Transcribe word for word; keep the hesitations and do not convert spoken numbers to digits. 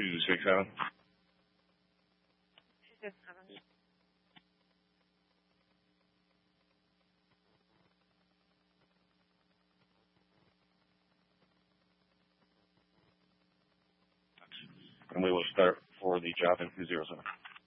two six seven. two six seven. And we will start for the job in two zero seven.